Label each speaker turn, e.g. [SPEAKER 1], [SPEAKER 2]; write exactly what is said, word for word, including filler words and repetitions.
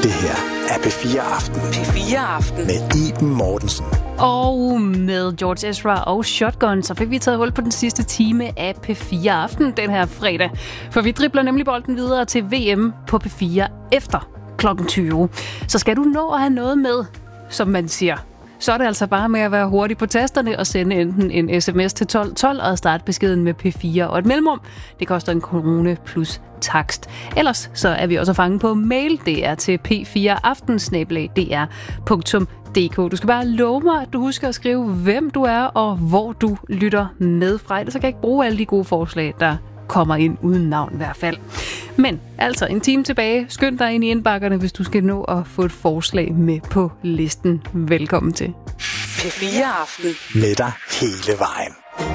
[SPEAKER 1] Det her er P fire Aften.
[SPEAKER 2] P fire Aften.
[SPEAKER 1] Med Iben Mortensen.
[SPEAKER 3] Og med George Ezra og Shotgun, så fik vi taget hul på den sidste time af P fire Aften den her fredag. For vi dribler nemlig bolden videre til V M på P fire efter klokken tyve. Så skal du nå at have noget med, som man siger, så er det altså bare med at være hurtig på tasterne og sende enten en sms til tolv tolv og starte beskeden med P fire og et mellemrum. Det koster en krone plus takst. Ellers så er vi også at fange på mail. Det er til p fire aften snabel-a d r punktum d k. Du skal bare love mig, at du husker at skrive, hvem du er og hvor du lytter med fra. Ellers så kan jeg ikke bruge alle de gode forslag, der kommer ind uden navn i hvert fald. Men altså en time tilbage. Skynd dig ind i indbakkerne, hvis du skal nå at få et forslag med på listen. Velkommen til
[SPEAKER 2] P fire Aften.
[SPEAKER 1] Med dig hele vejen.